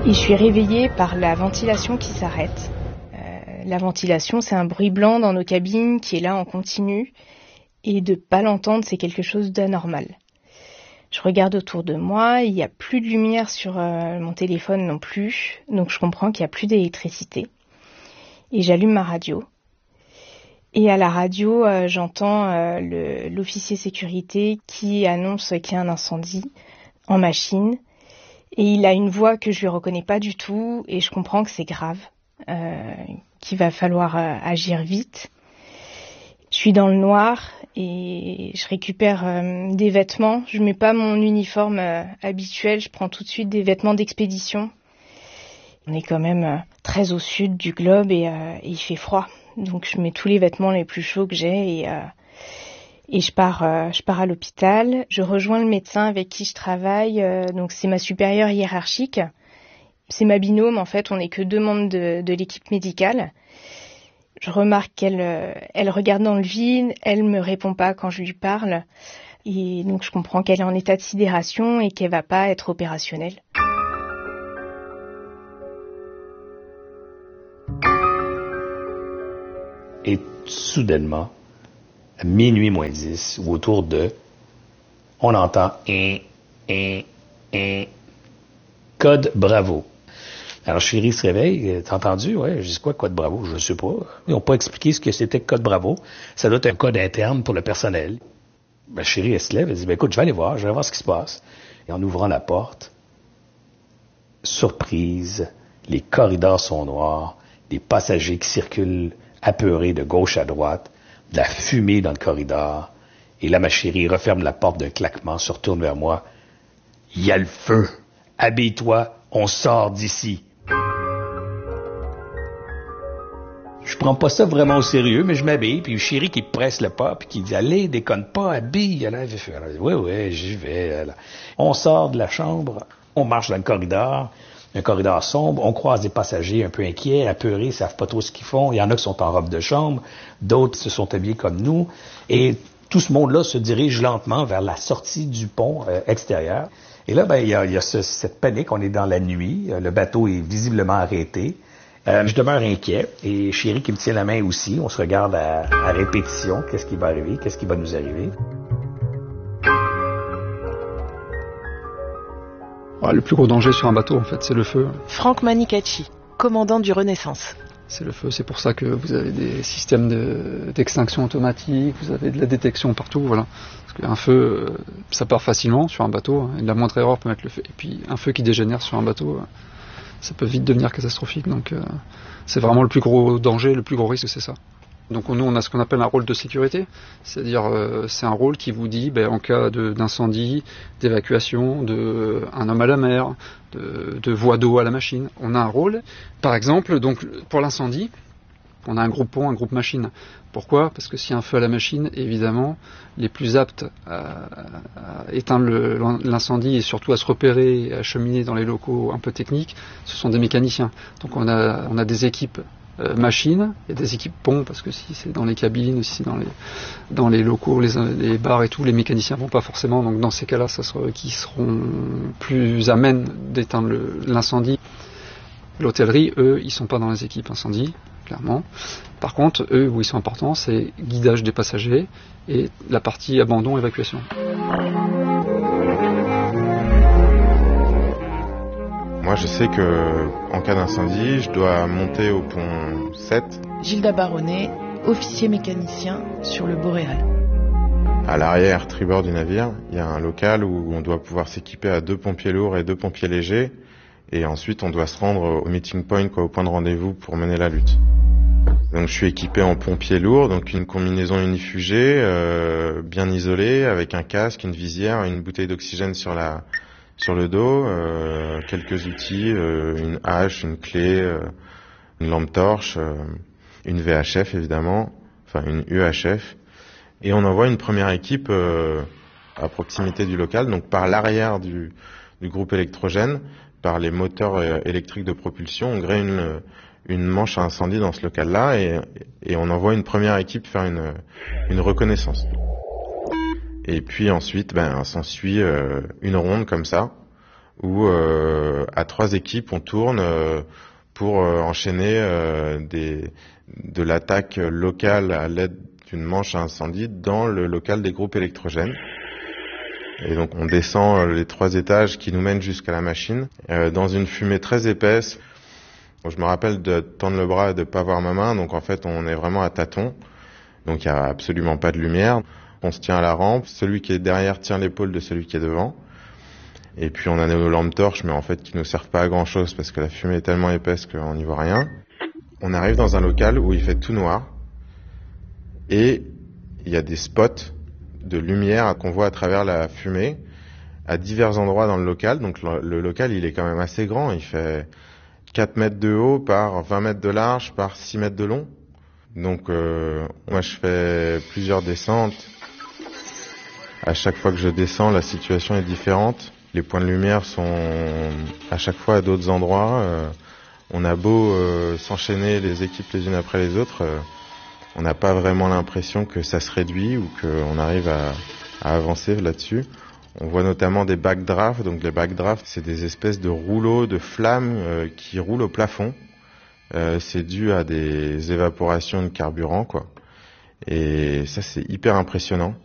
Et je suis réveillée par la ventilation qui s'arrête. La ventilation, c'est un bruit blanc dans nos cabines qui est là en continu. Et de pas l'entendre, c'est quelque chose d'anormal. Je regarde autour de moi, il n'y a plus de lumière sur mon téléphone non plus. Donc je comprends qu'il n'y a plus d'électricité. Et j'allume ma radio. Et à la radio, j'entends l'officier sécurité qui annonce qu'il y a un incendie en machine. Et il a une voix que je lui reconnais pas du tout. Et je comprends que c'est grave, qu'il va falloir agir vite. Je suis dans le noir et je récupère des vêtements. Je mets pas mon uniforme habituel, je prends tout de suite des vêtements d'expédition. On est quand même très au sud du globe et il fait froid. Donc je mets tous les vêtements les plus chauds que j'ai et je pars à l'hôpital. Je rejoins le médecin avec qui je travaille. Donc c'est ma supérieure hiérarchique. C'est ma binôme en fait, on n'est que 2 membres de l'équipe médicale. Je remarque qu'elle regarde dans le vide, elle me répond pas quand je lui parle. Et donc je comprends qu'elle est en état de sidération et qu'elle va pas être opérationnelle. Et soudainement, à minuit moins 10, ou autour de, on entend code bravo. Alors chérie se réveille, t'as entendu? Ouais, je dis quoi, code bravo? Je sais pas. Ils n'ont pas expliqué ce que c'était code bravo. Ça doit être un code interne pour le personnel. Ma chérie, elle se lève, elle dit, écoute, je vais aller voir ce qui se passe. Et en ouvrant la porte, surprise, les corridors sont noirs, des passagers qui circulent apeurés de gauche à droite, de la fumée dans le corridor. Et là, ma chérie referme la porte d'un claquement, se retourne vers moi. Il y a le feu. Habille-toi, on sort d'ici. Je prends pas ça vraiment au sérieux, mais je m'habille, puis chérie qui presse le pas, puis qui dit, allez, déconne pas, habille. Alors, oui, j'y vais. Là. On sort de la chambre, on marche dans le corridor, un corridor sombre, on croise des passagers un peu inquiets, apeurés, ils savent pas trop ce qu'ils font. Il y en a qui sont en robe de chambre, d'autres se sont habillés comme nous, et tout ce monde-là se dirige lentement vers la sortie du pont extérieur. Et là, il y a cette panique, on est dans la nuit, le bateau est visiblement arrêté. Je demeure inquiet et chérie qui me tient la main aussi, on se regarde à répétition, qu'est-ce qui va arriver, qu'est-ce qui va nous arriver. Le plus gros danger sur un bateau, en fait, c'est le feu. Franck Manicacci, commandant du Renaissance. C'est le feu, c'est pour ça que vous avez des systèmes d'extinction automatique, vous avez de la détection partout, voilà. Parce qu'un feu, ça part facilement sur un bateau, et la moindre erreur peut mettre le feu. Et puis un feu qui dégénère sur un bateau, ça peut vite devenir catastrophique. Donc c'est vraiment le plus gros danger, le plus gros risque, c'est ça. Donc nous, on a ce qu'on appelle un rôle de sécurité, c'est-à-dire c'est un rôle qui vous dit, en cas d'incendie, d'évacuation, un homme à la mer, de voie d'eau à la machine, on a un rôle. Par exemple, donc pour l'incendie, on a un groupe pont, un groupe machine. Pourquoi ? Parce que s'il y a un feu à la machine, évidemment, les plus aptes à éteindre l'incendie et surtout à se repérer et à cheminer dans les locaux un peu techniques, ce sont des mécaniciens. Donc on a des équipes machines, il y a des équipes ponts, parce que si c'est dans les cabines, si c'est dans les locaux, les bars et tout, les mécaniciens vont pas forcément, donc dans ces cas-là, qui seront plus amènes d'éteindre l'incendie. L'hôtellerie, eux, ils sont pas dans les équipes incendie, clairement. Par contre, eux, où ils sont importants, c'est guidage des passagers et la partie abandon-évacuation. Moi, je sais que en cas d'incendie, je dois monter au pont 7. Gilda Baronnet, officier mécanicien sur le Boréal. À l'arrière tribord du navire, il y a un local où on doit pouvoir s'équiper à 2 pompiers lourds et 2 pompiers légers. Et ensuite, on doit se rendre au meeting point, au point de rendez-vous pour mener la lutte. Donc, je suis équipé en pompier lourd, donc une combinaison unifugée, bien isolée, avec un casque, une visière, une bouteille d'oxygène sur le dos, quelques outils, une hache, une clé, une lampe torche, une VHF évidemment, enfin une UHF. Et on envoie une première équipe à proximité du local, donc par l'arrière du groupe électrogène, par les moteurs électriques de propulsion, on grée une manche à incendie dans ce local-là et on envoie une première équipe faire une reconnaissance. Et puis ensuite, s'ensuit une ronde comme ça, où à 3 équipes on tourne pour enchaîner de l'attaque locale à l'aide d'une manche à incendie dans le local des groupes électrogènes. Et donc on descend les 3 étages qui nous mènent jusqu'à la machine dans une fumée très épaisse. Je me rappelle de tendre le bras et de pas voir ma main, donc en fait on est vraiment à tâtons, donc il n'y a absolument pas de lumière. On se tient à la rampe, celui qui est derrière tient l'épaule de celui qui est devant. Et puis on a nos lampes torches, mais en fait qui nous servent pas à grand chose parce que la fumée est tellement épaisse qu'on n'y voit rien. On arrive dans un local où il fait tout noir et il y a des spots de lumière qu'on voit à travers la fumée à divers endroits dans le local. Donc le local il est quand même assez grand, il fait 4 mètres de haut par 20 mètres de large par 6 mètres de long. Donc moi je fais plusieurs descentes. À chaque fois que je descends, la situation est différente. Les points de lumière sont à chaque fois à d'autres endroits. On a beau s'enchaîner les équipes les unes après les autres, on n'a pas vraiment l'impression que ça se réduit ou qu'on arrive à avancer là-dessus. On voit notamment des backdrafts. Donc les backdrafts, c'est des espèces de rouleaux de flammes qui roulent au plafond. C'est dû à des évaporations de carburant, quoi. Et ça, c'est hyper impressionnant.